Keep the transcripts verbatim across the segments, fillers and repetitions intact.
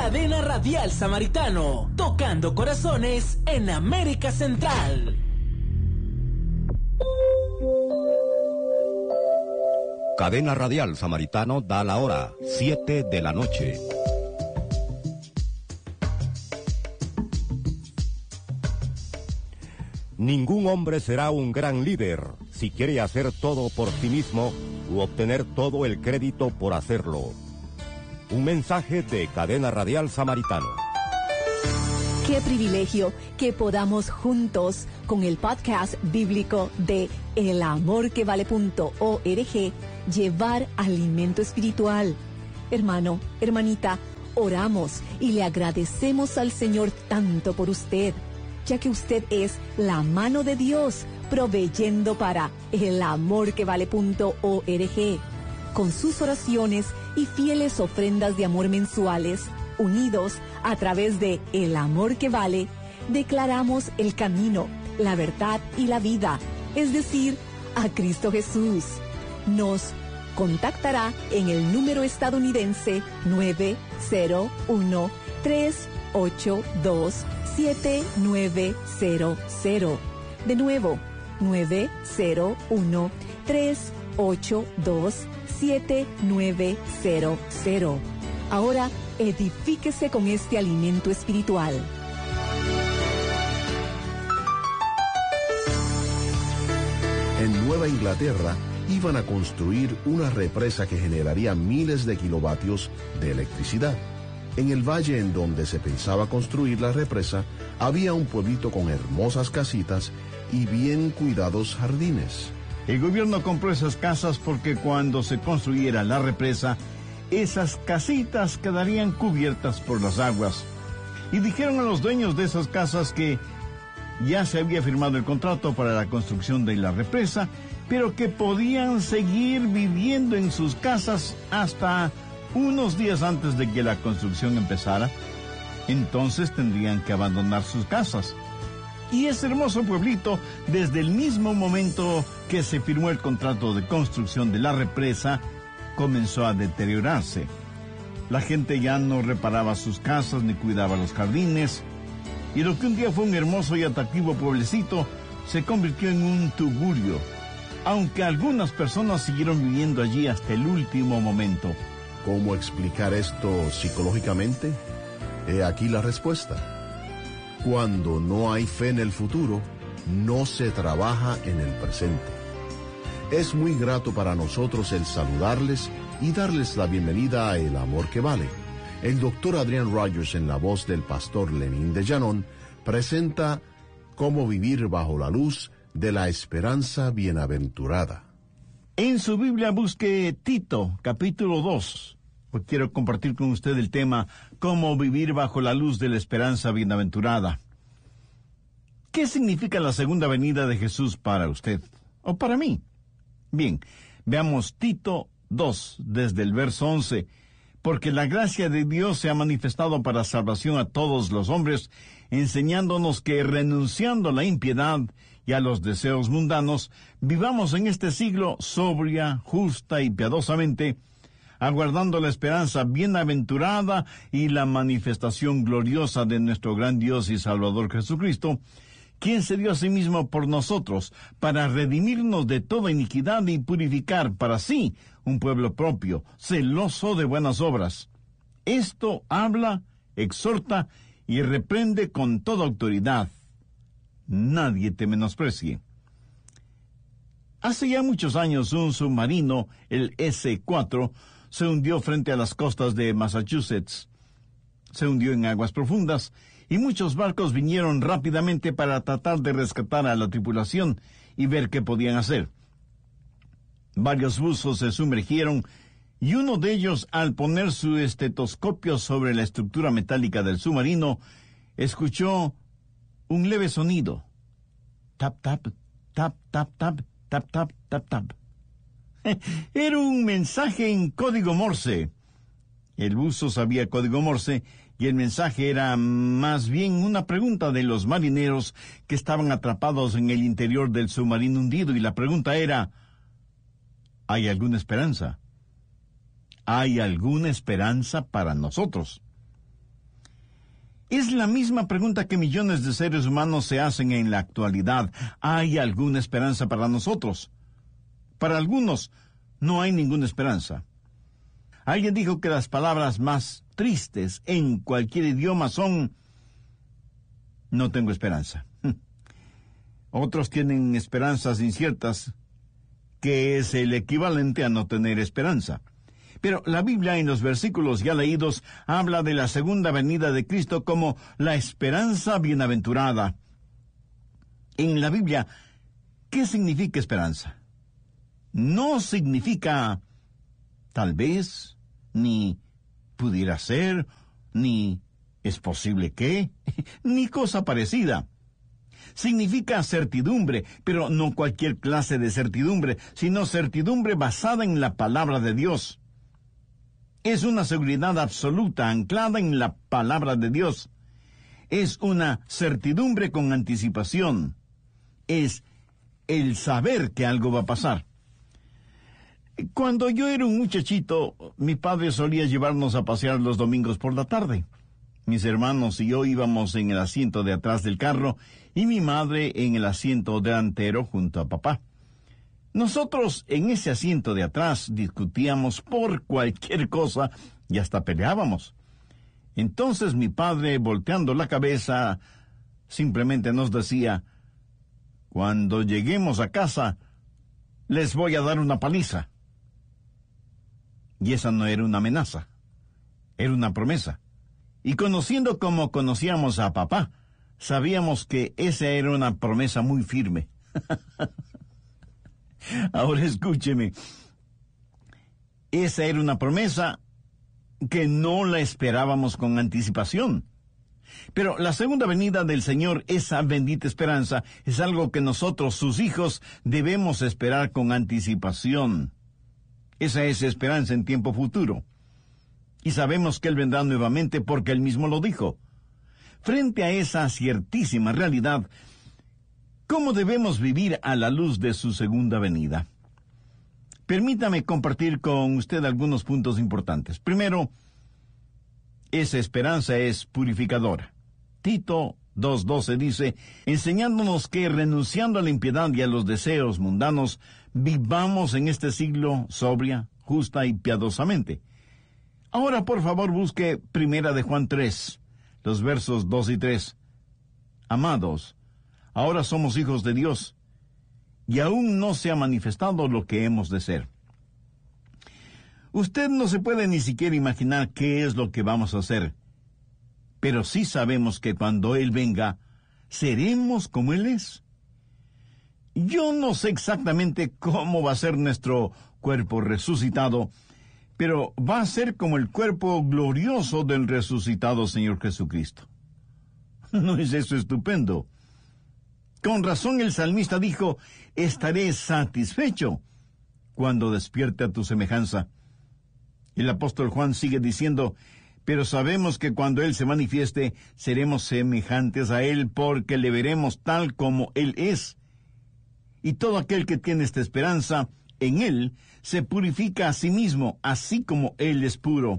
Cadena Radial Samaritano, tocando corazones en América Central. Cadena Radial Samaritano da la hora, siete de la noche. Ningún hombre será un gran líder si quiere hacer todo por sí mismo u obtener todo el crédito por hacerlo. Un mensaje de Cadena Radial Samaritano. Qué privilegio que podamos juntos con el podcast bíblico de el amor que vale punto org llevar alimento espiritual. Hermano, hermanita, oramos y le agradecemos al Señor tanto por usted, ya que usted es la mano de Dios proveyendo para el amor que vale punto org. Con sus oraciones y fieles ofrendas de amor mensuales, unidos a través de El Amor que Vale, declaramos el camino, la verdad y la vida, es decir, a Cristo Jesús. Nos contactará en el número estadounidense nueve cero uno, tres ocho dos, siete nueve cero cero. De nuevo, nueve cero uno, tres ocho dos, siete nueve cero cero. Ahora, edifíquese con este alimento espiritual. En Nueva Inglaterra iban a construir una represa que generaría miles de kilovatios de electricidad. En el valle en donde se pensaba construir la represa, había un pueblito con hermosas casitas y bien cuidados jardines. El gobierno compró esas casas porque cuando se construyera la represa, esas casitas quedarían cubiertas por las aguas. Y dijeron a los dueños de esas casas que ya se había firmado el contrato para la construcción de la represa, pero que podían seguir viviendo en sus casas hasta unos días antes de que la construcción empezara. Entonces tendrían que abandonar sus casas. Y ese hermoso pueblito, desde el mismo momento que se firmó el contrato de construcción de la represa, comenzó a deteriorarse. La gente ya no reparaba sus casas ni cuidaba los jardines, y lo que un día fue un hermoso y atractivo pueblecito se convirtió en un tugurio, aunque algunas personas siguieron viviendo allí hasta el último momento. ¿Cómo explicar esto psicológicamente? He aquí la respuesta. Cuando no hay fe en el futuro, no se trabaja en el presente. Es muy grato para nosotros el saludarles y darles la bienvenida a El Amor que Vale. El doctor Adrian Rogers, en la voz del pastor Lenín de Llanón, presenta Cómo vivir bajo la luz de la esperanza bienaventurada. En su Biblia busque Tito, capítulo dos. Pues quiero compartir con usted el tema Cómo vivir bajo la luz de la esperanza bienaventurada. ¿Qué significa la segunda venida de Jesús para usted o para mí? Bien, veamos Tito dos, desde el verso once. Porque la gracia de Dios se ha manifestado para salvación a todos los hombres, enseñándonos que renunciando a la impiedad y a los deseos mundanos, vivamos en este siglo sobria, justa y piadosamente, aguardando la esperanza bienaventurada y la manifestación gloriosa de nuestro gran Dios y Salvador Jesucristo, quien se dio a sí mismo por nosotros, para redimirnos de toda iniquidad y purificar para sí un pueblo propio, celoso de buenas obras. Esto habla, exhorta y reprende con toda autoridad. Nadie te menosprecie. Hace ya muchos años un submarino, el ese cuatro, se hundió frente a las costas de Massachusetts. Se hundió en aguas profundas, y muchos barcos vinieron rápidamente para tratar de rescatar a la tripulación y ver qué podían hacer. Varios buzos se sumergieron, y uno de ellos, al poner su estetoscopio sobre la estructura metálica del submarino, escuchó un leve sonido. Tap, tap, tap, tap, tap, tap, tap, tap, tap. Era un mensaje en código Morse. El buzo sabía código Morse, y el mensaje era más bien una pregunta de los marineros que estaban atrapados en el interior del submarino hundido, y la pregunta era: ¿hay alguna esperanza? ¿Hay alguna esperanza para nosotros? Es la misma pregunta que millones de seres humanos se hacen en la actualidad. ¿Hay alguna esperanza para nosotros? Para algunos, no hay ninguna esperanza. Alguien dijo que las palabras más tristes en cualquier idioma son no tengo esperanza. Otros tienen esperanzas inciertas, que es el equivalente a no tener esperanza. Pero la Biblia, en los versículos ya leídos, habla de la segunda venida de Cristo como la esperanza bienaventurada. En la Biblia, ¿qué significa esperanza? No significa tal vez, ni pudiera ser, ni es posible que, ni cosa parecida. Significa certidumbre, pero no cualquier clase de certidumbre, sino certidumbre basada en la palabra de Dios. Es una seguridad absoluta anclada en la palabra de Dios. Es una certidumbre con anticipación. Es el saber que algo va a pasar. Cuando yo era un muchachito, mi padre solía llevarnos a pasear los domingos por la tarde. Mis hermanos y yo íbamos en el asiento de atrás del carro y mi madre en el asiento delantero junto a papá. Nosotros en ese asiento de atrás discutíamos por cualquier cosa y hasta peleábamos. Entonces mi padre, volteando la cabeza, simplemente nos decía, cuando lleguemos a casa, les voy a dar una paliza. Y esa no era una amenaza, era una promesa. Y conociendo como conocíamos a papá, sabíamos que esa era una promesa muy firme. Ahora escúcheme, esa era una promesa que no la esperábamos con anticipación. Pero la segunda venida del Señor, esa bendita esperanza, es algo que nosotros, sus hijos, debemos esperar con anticipación. Esa es esperanza en tiempo futuro. Y sabemos que Él vendrá nuevamente porque Él mismo lo dijo. Frente a esa ciertísima realidad, ¿cómo debemos vivir a la luz de su segunda venida? Permítame compartir con usted algunos puntos importantes. Primero, esa esperanza es purificadora. Tito dos doce dice, enseñándonos que renunciando a la impiedad y a los deseos mundanos, vivamos en este siglo sobria, justa y piadosamente. Ahora, por favor, busque Primera de Juan tres, los versos dos y tres. Amados, ahora somos hijos de Dios, y aún no se ha manifestado lo que hemos de ser. Usted no se puede ni siquiera imaginar qué es lo que vamos a hacer, pero sí sabemos que cuando Él venga, seremos como Él es. Yo no sé exactamente cómo va a ser nuestro cuerpo resucitado, pero va a ser como el cuerpo glorioso del resucitado Señor Jesucristo. ¿No es eso estupendo? Con razón el salmista dijo, estaré satisfecho cuando despierte a tu semejanza. El apóstol Juan sigue diciendo, pero sabemos que cuando Él se manifieste, seremos semejantes a Él porque le veremos tal como Él es. Y todo aquel que tiene esta esperanza en Él se purifica a sí mismo, así como Él es puro.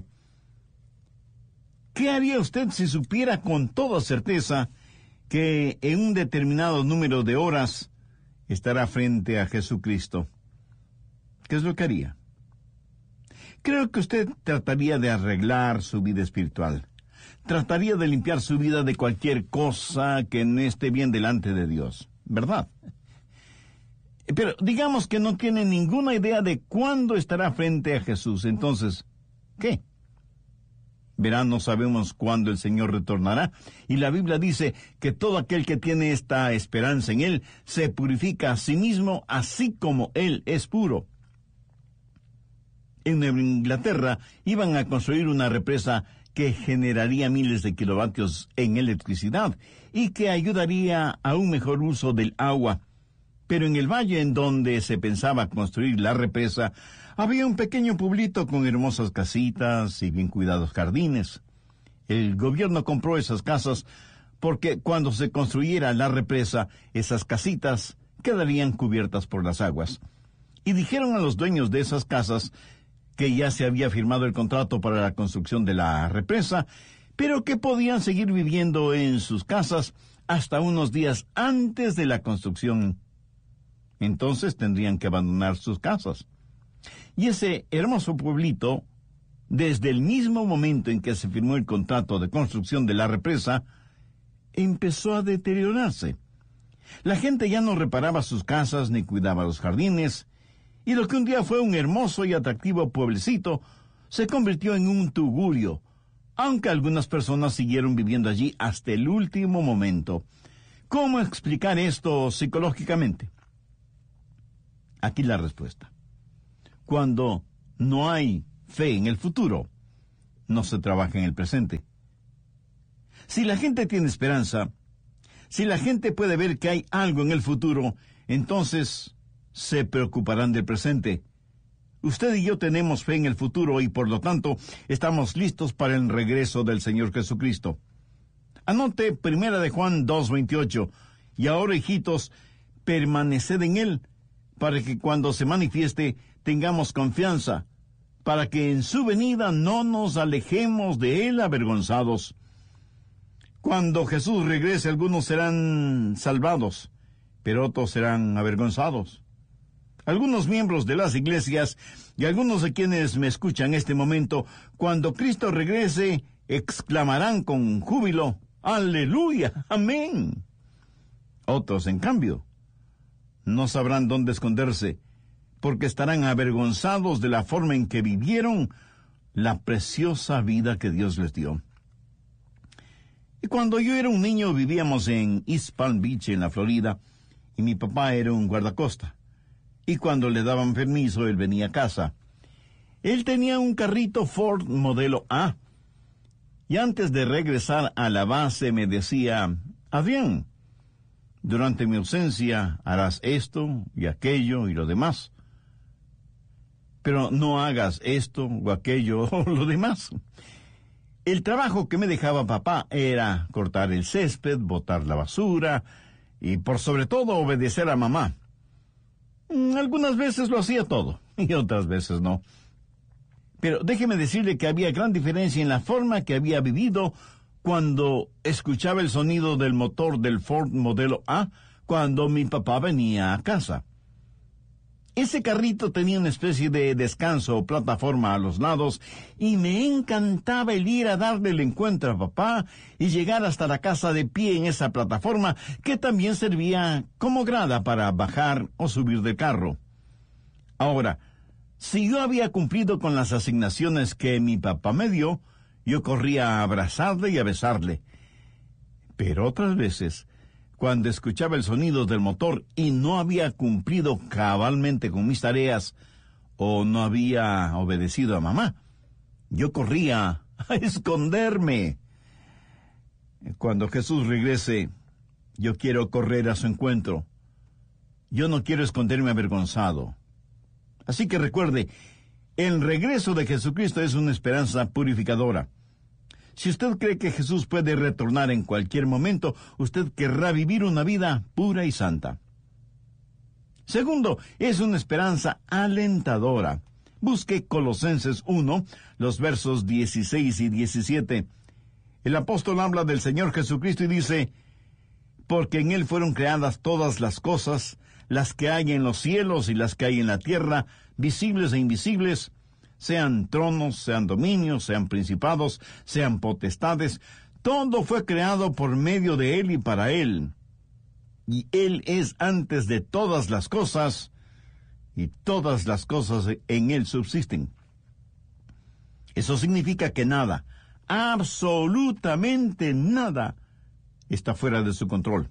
¿Qué haría usted si supiera con toda certeza que en un determinado número de horas estará frente a Jesucristo? ¿Qué es lo que haría? Creo que usted trataría de arreglar su vida espiritual. Trataría de limpiar su vida de cualquier cosa que no esté bien delante de Dios, ¿verdad? Pero digamos que no tiene ninguna idea de cuándo estará frente a Jesús. Entonces, ¿qué? Verán, no sabemos cuándo el Señor retornará. Y la Biblia dice que todo aquel que tiene esta esperanza en Él se purifica a sí mismo, así como Él es puro. En Nueva Inglaterra iban a construir una represa que generaría miles de kilovatios en electricidad y que ayudaría a un mejor uso del agua. Pero en el valle en donde se pensaba construir la represa, había un pequeño pueblito con hermosas casitas y bien cuidados jardines. El gobierno compró esas casas porque cuando se construyera la represa, esas casitas quedarían cubiertas por las aguas. Y dijeron a los dueños de esas casas que ya se había firmado el contrato para la construcción de la represa, pero que podían seguir viviendo en sus casas hasta unos días antes de la construcción. Entonces tendrían que abandonar sus casas. Y ese hermoso pueblito, desde el mismo momento en que se firmó el contrato de construcción de la represa, empezó a deteriorarse. La gente ya no reparaba sus casas ni cuidaba los jardines, y lo que un día fue un hermoso y atractivo pueblecito se convirtió en un tugurio, aunque algunas personas siguieron viviendo allí hasta el último momento. ¿Cómo explicar esto psicológicamente? Aquí la respuesta. Cuando no hay fe en el futuro, no se trabaja en el presente. Si la gente tiene esperanza, si la gente puede ver que hay algo en el futuro, entonces se preocuparán del presente. Usted y yo tenemos fe en el futuro y por lo tanto estamos listos para el regreso del Señor Jesucristo. Anote Primera de Juan dos veintiocho. Y ahora, hijitos, permaneced en Él, para que cuando se manifieste tengamos confianza, para que en su venida no nos alejemos de Él avergonzados. Cuando Jesús regrese, algunos serán salvados, pero otros serán avergonzados. Algunos miembros de las iglesias y algunos de quienes me escuchan en este momento, cuando Cristo regrese, exclamarán con júbilo, ¡Aleluya! ¡Amén! Otros, en cambio, no sabrán dónde esconderse, porque estarán avergonzados de la forma en que vivieron la preciosa vida que Dios les dio. Y cuando yo era un niño vivíamos en East Palm Beach, en la Florida, y mi papá era un guardacosta. Y cuando le daban permiso, él venía a casa. Él tenía un carrito Ford modelo A. Y antes de regresar a la base me decía, Adrián, durante mi ausencia harás esto y aquello y lo demás. Pero no hagas esto o aquello o lo demás. El trabajo que me dejaba papá era cortar el césped, botar la basura y por sobre todo obedecer a mamá. Algunas veces lo hacía todo y otras veces no. Pero déjeme decirle que había gran diferencia en la forma que había vivido cuando escuchaba el sonido del motor del Ford modelo A cuando mi papá venía a casa. Ese carrito tenía una especie de descanso o plataforma a los lados y me encantaba el ir a darle el encuentro a papá y llegar hasta la casa de pie en esa plataforma que también servía como grada para bajar o subir del carro. Ahora, si yo había cumplido con las asignaciones que mi papá me dio, yo corría a abrazarle y a besarle. Pero otras veces, cuando escuchaba el sonido del motor y no había cumplido cabalmente con mis tareas o no había obedecido a mamá, yo corría a esconderme. Cuando Jesús regrese, yo quiero correr a su encuentro. Yo no quiero esconderme avergonzado. Así que recuerde, el regreso de Jesucristo es una esperanza purificadora. Si usted cree que Jesús puede retornar en cualquier momento, usted querrá vivir una vida pura y santa. Segundo, es una esperanza alentadora. Busque Colosenses uno, los versos dieciséis y diecisiete. El apóstol habla del Señor Jesucristo y dice, porque en Él fueron creadas todas las cosas, las que hay en los cielos y las que hay en la tierra, visibles e invisibles, sean tronos, sean dominios, sean principados, sean potestades, todo fue creado por medio de Él y para Él. Y Él es antes de todas las cosas, y todas las cosas en Él subsisten. Eso significa que nada, absolutamente nada, está fuera de su control.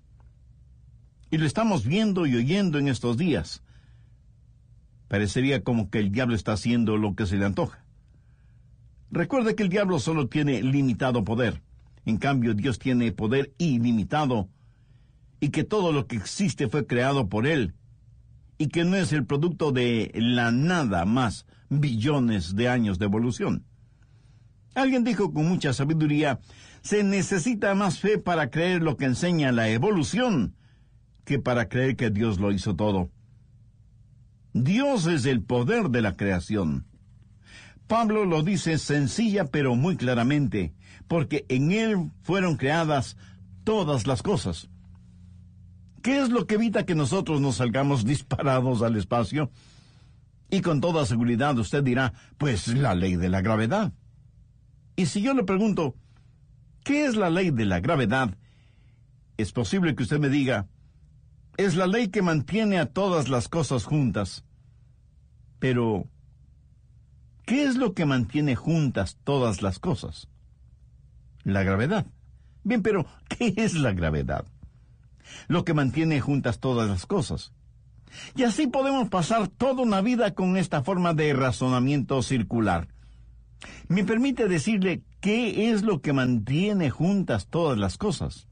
Y lo estamos viendo y oyendo en estos días. Parecería como que el diablo está haciendo lo que se le antoja. Recuerde que el diablo solo tiene limitado poder. En cambio, Dios tiene poder ilimitado. Y que todo lo que existe fue creado por Él. Y que no es el producto de la nada más billones de años de evolución. Alguien dijo con mucha sabiduría, se necesita más fe para creer lo que enseña la evolución que para creer que Dios lo hizo todo. Dios es el poder de la creación. Pablo lo dice sencilla pero muy claramente, porque en él fueron creadas todas las cosas. ¿Qué es lo que evita que nosotros nos salgamos disparados al espacio? Y con toda seguridad usted dirá, pues la ley de la gravedad. Y si yo le pregunto, ¿qué es la ley de la gravedad? Es posible que usted me diga, es la ley que mantiene a todas las cosas juntas. Pero, ¿qué es lo que mantiene juntas todas las cosas? La gravedad. Bien, pero ¿qué es la gravedad? Lo que mantiene juntas todas las cosas. Y así podemos pasar toda una vida con esta forma de razonamiento circular. Me permite decirle qué es lo que mantiene juntas todas las cosas.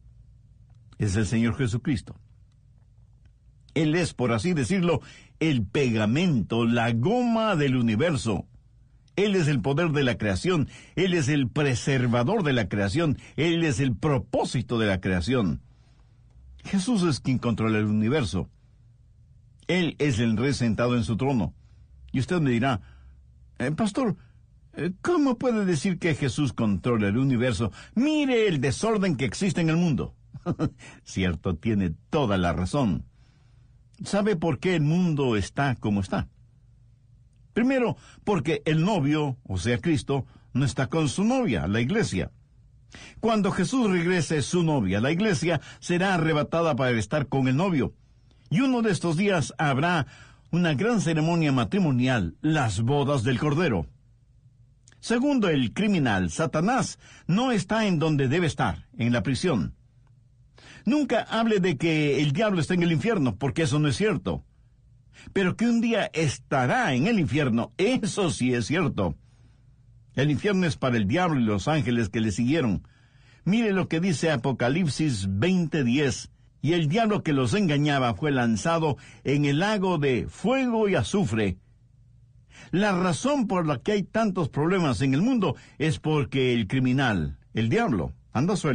Es el Señor Jesucristo. Él es, por así decirlo, el pegamento, la goma del universo. Él es el poder de la creación. Él es el preservador de la creación. Él es el propósito de la creación. Jesús es quien controla el universo. Él es el rey sentado en su trono. Y usted me dirá, eh, pastor, ¿cómo puede decir que Jesús controla el universo? Mire el desorden que existe en el mundo. Cierto, tiene toda la razón. ¿Sabe por qué el mundo está como está? Primero, porque el novio, o sea Cristo, no está con su novia, la iglesia. Cuando Jesús regrese, su novia, la iglesia, será arrebatada para estar con el novio. Y uno de estos días habrá una gran ceremonia matrimonial, las bodas del Cordero. Segundo, el criminal, Satanás, no está en donde debe estar, en la prisión. Nunca hable de que el diablo está en el infierno, porque eso no es cierto. Pero que un día estará en el infierno, eso sí es cierto. El infierno es para el diablo y los ángeles que le siguieron. Mire lo que dice Apocalipsis veinte diez. Y el diablo que los engañaba fue lanzado en el lago de fuego y azufre. La razón por la que hay tantos problemas en el mundo es porque el criminal, el diablo, anda suelto.